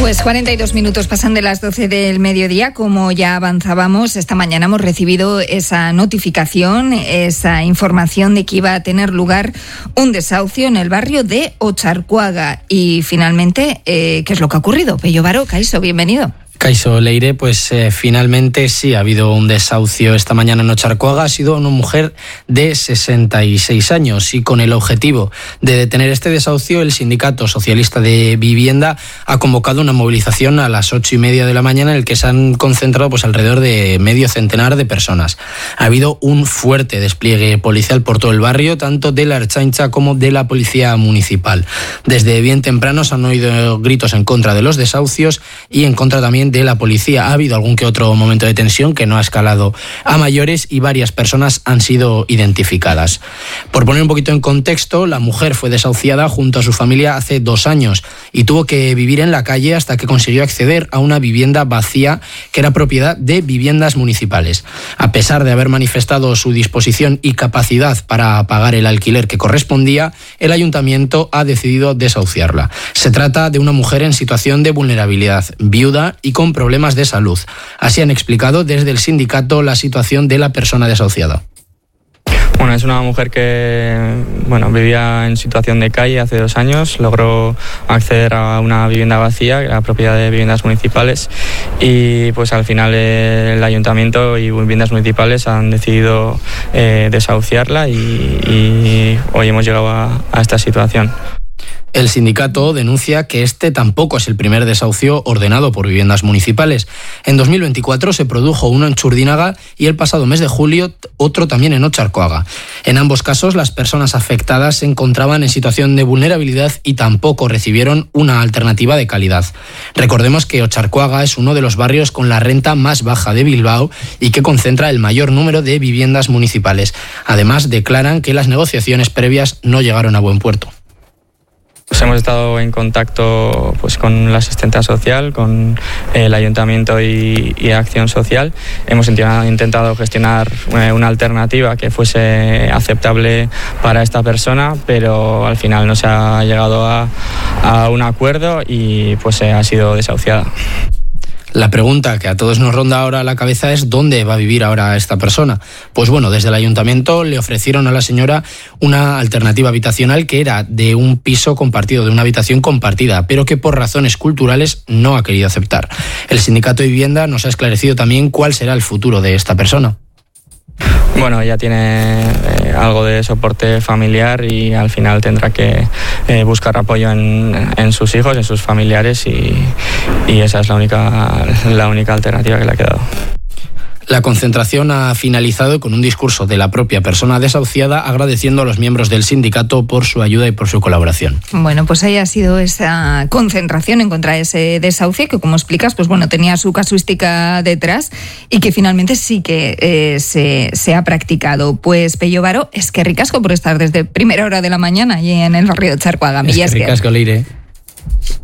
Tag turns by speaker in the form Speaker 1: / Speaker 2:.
Speaker 1: Pues 42 minutos pasan de las 12 del mediodía. Como ya avanzábamos, esta mañana hemos recibido esa notificación, esa información de que iba a tener lugar un desahucio en el barrio de Otxarkoaga. Y finalmente, ¿qué es lo que ha ocurrido? Pello Baró, Kaixo, bienvenido.
Speaker 2: Kaixo, Leire, pues finalmente sí ha habido un desahucio esta mañana en Otxarkoaga. Ha sido una mujer de 66 años y con el objetivo de detener este desahucio, el Sindicato Socialista de Vivienda ha convocado una movilización a las 8:30 de la mañana en el que se han concentrado pues alrededor de medio centenar de personas. Ha habido un fuerte despliegue policial por todo el barrio, tanto de la Ertzaintza como de la Policía Municipal. Desde bien temprano se han oído gritos en contra de los desahucios y en contra también de la policía. Ha habido algún que otro momento de tensión que no ha escalado a mayores y varias personas han sido identificadas. Por poner un poquito en contexto, la mujer fue desahuciada junto a su familia hace 2 años y tuvo que vivir en la calle hasta que consiguió acceder a una vivienda vacía que era propiedad de Viviendas Municipales. A pesar de haber manifestado su disposición y capacidad para pagar el alquiler que correspondía, el ayuntamiento ha decidido desahuciarla. Se trata de una mujer en situación de vulnerabilidad, viuda y con problemas de salud. Así han explicado desde el sindicato la situación de la persona desahuciada.
Speaker 3: Bueno, es una mujer que vivía en situación de calle hace 2 años, logró acceder a una vivienda vacía, la propiedad de Viviendas Municipales, y pues al final el ayuntamiento y Viviendas Municipales han decidido desahuciarla y hoy hemos llegado a esta situación.
Speaker 2: El sindicato denuncia que este tampoco es el primer desahucio ordenado por Viviendas Municipales. En 2024 se produjo uno en Txurdinaga y el pasado mes de julio otro también en Otxarkoaga. En ambos casos las personas afectadas se encontraban en situación de vulnerabilidad y tampoco recibieron una alternativa de calidad. Recordemos que Otxarkoaga es uno de los barrios con la renta más baja de Bilbao y que concentra el mayor número de viviendas municipales. Además, declaran que las negociaciones previas no llegaron a buen puerto.
Speaker 3: Pues hemos estado en contacto con la asistenta social, con el ayuntamiento y Acción Social. Hemos intentado gestionar una alternativa que fuese aceptable para esta persona, pero al final no se ha llegado a un acuerdo y pues ha sido desahuciada.
Speaker 2: La pregunta que a todos nos ronda ahora la cabeza es ¿dónde va a vivir ahora esta persona? Pues bueno, desde el ayuntamiento le ofrecieron a la señora una alternativa habitacional que era de un piso compartido, de una habitación compartida, pero que por razones culturales no ha querido aceptar. El Sindicato de Vivienda nos ha esclarecido también cuál será el futuro de esta persona.
Speaker 3: Bueno, ella tiene algo de soporte familiar y al final tendrá que buscar apoyo en sus hijos, en sus familiares y esa es la única alternativa que le ha quedado.
Speaker 2: La concentración ha finalizado con un discurso de la propia persona desahuciada agradeciendo a los miembros del sindicato por su ayuda y por su colaboración.
Speaker 1: Bueno, pues ahí ha sido esa concentración en contra de ese desahucio que, como explicas, pues bueno, tenía su casuística detrás y que finalmente sí que se ha practicado. Pues Pello Baró, es que ricasco por estar desde primera hora de la mañana allí en el barrio de Otxarkoaga.
Speaker 2: Es que ricasco, Leire.